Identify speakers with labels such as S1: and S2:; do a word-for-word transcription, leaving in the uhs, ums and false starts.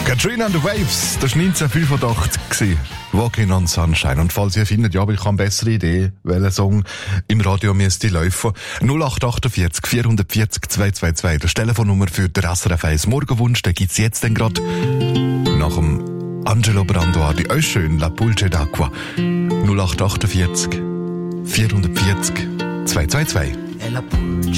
S1: Katrina and the Waves, das war neunzehnhundertfünfundachtzig. Walking on Sunshine. Und falls ihr findet, ja, aber ich habe eine bessere Idee, welcher Song im Radio müsste laufen. null acht achtundvierzig vierhundertvierzig zweihundertzweiundzwanzig. Das Telefonnummer für den S R F eins Morgenwunsch, den gibt's jetzt dann gerade nach dem Angelo Branduardi. Euch schön, La Pulce d'Acqua. null acht achtundvierzig vierhundertvierzig zweihundertzweiundzwanzig.
S2: È la pulce